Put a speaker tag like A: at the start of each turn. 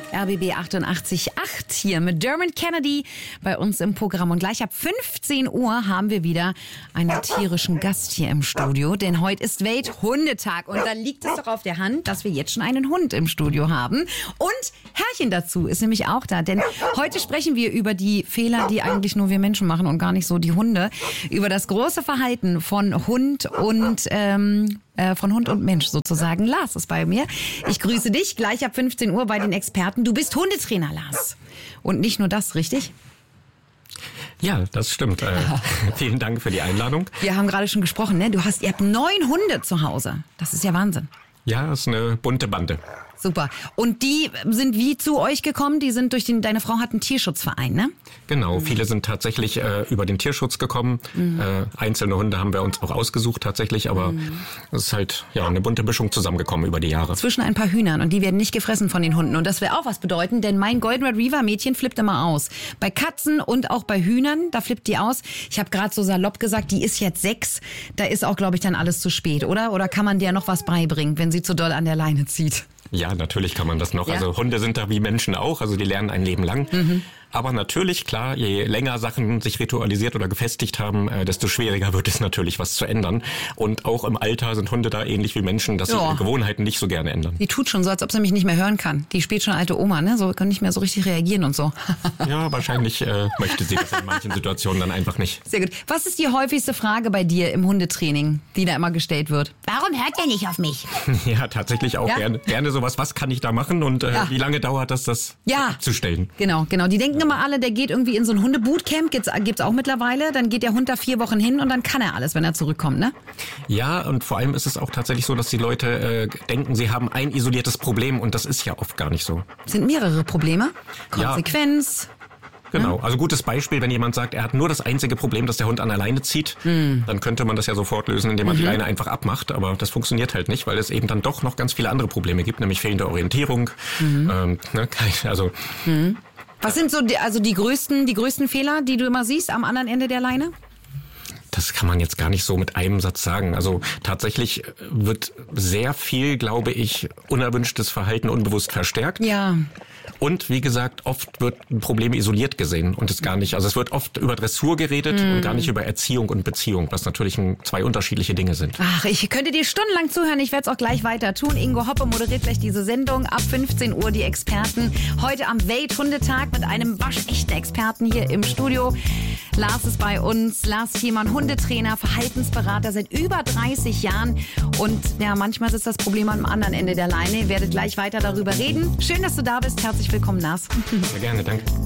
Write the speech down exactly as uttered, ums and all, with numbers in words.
A: R B B achtundachtzig Komma acht hier mit Dermot Kennedy bei uns im Programm. Und gleich ab fünfzehn Uhr haben wir wieder einen tierischen Gast hier im Studio. Denn heute ist Welthundetag. Und da liegt es doch auf der Hand, dass wir jetzt schon einen Hund im Studio haben. Und Herrchen dazu ist nämlich auch da. Denn heute sprechen wir über die Fehler, die eigentlich nur wir Menschen machen und gar nicht so die Hunde. Über das große Verhalten von Hund und ähm, äh, von Hund und Mensch sozusagen. Lars ist bei mir. Ich grüße dich gleich ab fünfzehn Uhr bei den Experten. Du bist Hundetrainer, Lars. Und nicht nur das, richtig?
B: Ja, das stimmt. Äh, vielen Dank für die Einladung.
A: Wir haben gerade schon gesprochen, ne? Du hast, ihr habt neun Hunde zu Hause. Das ist ja Wahnsinn.
B: Ja, das ist eine bunte Bande.
A: Super. Und die sind wie zu euch gekommen? Die sind durch den, deine Frau hat einen Tierschutzverein, ne?
B: Genau, mhm. viele sind tatsächlich äh, über den Tierschutz gekommen. Mhm. Äh, einzelne Hunde haben wir uns auch ausgesucht tatsächlich, aber mhm. es ist halt ja eine bunte Mischung zusammengekommen über die Jahre.
A: Zwischen ein paar Hühnern und die werden nicht gefressen von den Hunden. Und das will auch was bedeuten, denn mein Golden Retriever Mädchen flippt immer aus. Bei Katzen und auch bei Hühnern, da flippt die aus. Ich habe gerade so salopp gesagt, die ist jetzt sechs. Da ist auch, glaube ich, dann alles zu spät, oder? Oder kann man der noch was beibringen, wenn sie zu doll an der Leine zieht?
B: Ja, natürlich kann man das noch.
A: Ja?
B: Also Hunde sind da wie Menschen auch, also die lernen ein Leben lang. Mhm. Aber natürlich, klar, je länger Sachen sich ritualisiert oder gefestigt haben, äh, desto schwieriger wird es natürlich, was zu ändern. Und auch im Alter sind Hunde da ähnlich wie Menschen, dass sie ihre Gewohnheiten nicht so gerne ändern.
A: Die tut schon so, als ob sie mich nicht mehr hören kann. Die spielt schon alte Oma, ne? So kann nicht mehr so richtig reagieren und so.
B: Ja, wahrscheinlich äh, möchte sie das in manchen Situationen dann einfach nicht.
A: Sehr gut. Was ist die häufigste Frage bei dir im Hundetraining, die da immer gestellt wird? Warum hört er nicht auf mich?
B: Ja, tatsächlich auch ja? gerne, gerne sowas. Was kann ich da machen und äh, ja. wie lange dauert das, das
A: ja.
B: abzustellen?
A: Genau, genau. Die denken immer alle, der geht irgendwie in so ein Hundebootcamp, gibt's, gibt's auch mittlerweile. Dann geht der Hund da vier Wochen hin und dann kann er alles, wenn er zurückkommt, ne?
B: Ja, und vor allem ist es auch tatsächlich so, dass die Leute äh, denken, sie haben ein isoliertes Problem und das ist ja oft gar nicht so.
A: Sind mehrere Probleme? Konsequenz? Ja.
B: Genau, also gutes Beispiel, wenn jemand sagt, er hat nur das einzige Problem, dass der Hund an der Leine zieht, mhm. dann könnte man das ja sofort lösen, indem man mhm. die Leine einfach abmacht, aber das funktioniert halt nicht, weil es eben dann doch noch ganz viele andere Probleme gibt, nämlich fehlende Orientierung, mhm. ähm, ne, also...
A: Mhm. Was sind so die, also die größten, die größten Fehler, die du immer siehst am anderen Ende der Leine?
B: Das kann man jetzt gar nicht so mit einem Satz sagen. Also tatsächlich wird sehr viel, glaube ich, unerwünschtes Verhalten unbewusst verstärkt.
A: Ja.
B: Und wie gesagt, oft wird ein Problem isoliert gesehen und es gar nicht. Also es wird oft über Dressur geredet mm. und gar nicht über Erziehung und Beziehung, was natürlich ein, zwei unterschiedliche Dinge sind.
A: Ach, ich könnte dir stundenlang zuhören. Ich werde es auch gleich weiter tun. Ingo Hoppe moderiert gleich diese Sendung. Ab fünfzehn Uhr die Experten. Heute am Welthundetag mit einem waschechten Experten hier im Studio. Lars ist bei uns. Lars Thiemann, Hundetrainer, Verhaltensberater seit über dreißig Jahren. Und ja, manchmal ist das Problem am anderen Ende der Leine. Ihr werdet gleich weiter darüber reden. Schön, dass du da bist. Herzlich willkommen, Lars.
B: Sehr gerne, danke.